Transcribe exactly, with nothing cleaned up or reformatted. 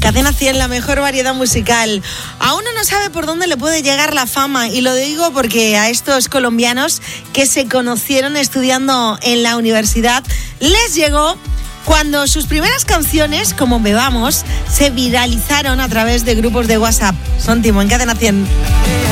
Cadena cien, la mejor variedad musical. Aún no sabe por dónde le puede llegar la fama, y lo digo porque a estos colombianos que se conocieron estudiando en la universidad les llegó cuando sus primeras canciones, como Bebamos, se viralizaron a través de grupos de WhatsApp. Son Timo en Cadena cien.